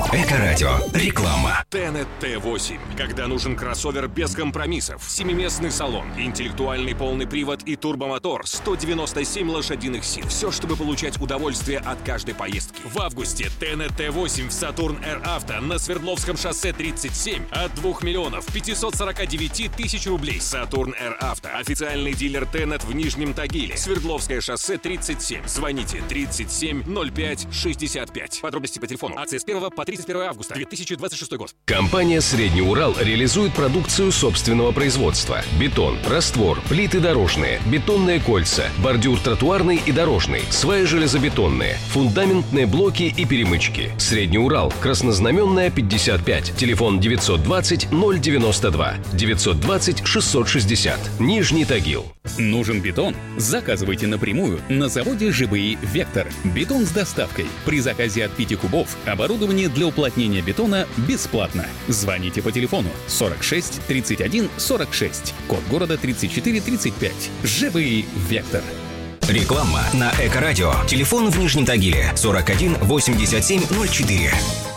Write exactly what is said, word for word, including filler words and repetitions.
Эко-радио. Реклама. ТНТ восемь. Когда нужен кроссовер без компромиссов, семиместный салон, интеллектуальный полный привод и турбомотор, сто девяносто семь лошадиных сил. Все, чтобы получать удовольствие от каждой поездки. В августе ТНТ восемь в Сатурн Р Авто на Свердловском шоссе тридцать семь от двух миллионов пятисот сорока девяти тысяч рублей. Сатурн Р Авто. Официальный дилер ТНТ в Нижнем Тагиле. Свердловское шоссе тридцать семь. Звоните тридцать семь ноль пять шестьдесят пять. Подробности по телефону. Акция с первого по тридцать первое августа две тысячи двадцать шестой год. Компания «Средний Урал» реализует продукцию собственного производства. Бетон, раствор, плиты дорожные, бетонные кольца, бордюр тротуарный и дорожный, сваи железобетонные, фундаментные блоки и перемычки. «Средний Урал», Краснознаменная, пятьдесят пять. Телефон девятьсот двадцать ноль девяносто два. девятьсот двадцать шестьсот шестьдесят. Нижний Тагил. Нужен бетон? Заказывайте напрямую на заводе ЖБИ «Вектор». Бетон с доставкой. При заказе от пяти кубов оборудование для уплотнения бетона бесплатно. Звоните по телефону сорок шесть тридцать один сорок шесть. Код города тридцать четыре тридцать пять. ЖБИ «Вектор». Реклама на Эко-радио. Телефон в Нижнем Тагиле сорок один восемьдесят семь ноль четыре.